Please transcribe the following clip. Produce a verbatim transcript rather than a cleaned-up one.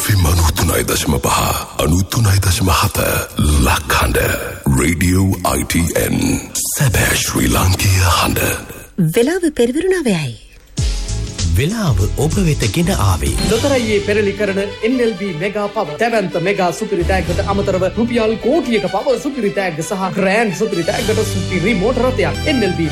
F M අනුතුනයි දශම පහ අනුතුනයි දශම හත ලක්හඬ රේඩියෝ I T N සැබෑ ශ්‍රී ලාංකීය හඬ. වෙලාව පෙරවරුණාවයයි. වෙලාව ඔබ වෙත ගෙන ආවේ දොතරයියේ පෙරලි කරන N L B මෙගා පව දැවැන්ත මෙගා සුපිරි ටැග්ගට අමතරව රුපියල් කෝටියක පව සුපිරි ටැග් සහ ග්‍රෑන්ඩ් සුපිරි ටැග්ගට සුපිරි මෝටර රථයක් N L B